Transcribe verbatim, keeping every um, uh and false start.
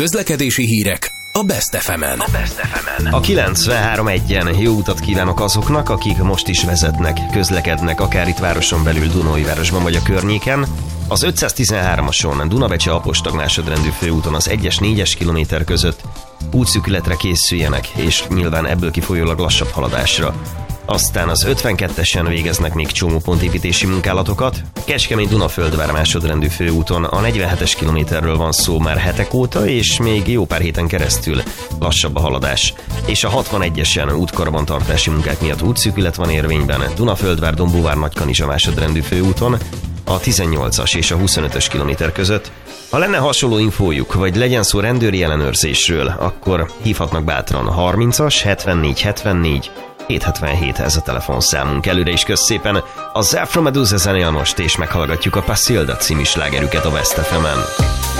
Közlekedési hírek a Best ef emen. A Best ef emen. A kilencvenhárom egyen jó utat kívánok azoknak, akik most is vezetnek, közlekednek, akár itt városon belül, Dunaújvárosban vagy a környéken. Az ötszáztizenhármason, Dunabecse-Apostag másodrendű főúton az egyes négyes kilométer között útszűkületre készüljenek, és nyilván ebből kifolyólag lassabb haladásra. Aztán az ötvenkettesen végeznek még csomópontépítési munkálatokat. Kecskemét-Dunaföldvár másodrendű főúton a negyvenhetes kilométerről van szó már hetek óta, és még jó pár héten keresztül lassabb a haladás. És a hatvanegyesen útkarbantartási munkák miatt útszűkület van érvényben Dunaföldvár-Dombóvár-Nagykanizsa másodrendű főúton, a tizennyolcas és a huszonötös kilométer között. Ha lenne hasonló infójuk, vagy legyen szó rendőri ellenőrzésről, akkor hívhatnak bátran harmincas hetvennégy hetvennégy hétszázhetvenhét, ez a telefonszámunk. Előre is kösz szépen a Zephyr Medusa zenél most, és meghallgatjuk a Pasilda című slágerüket a Best ef emen.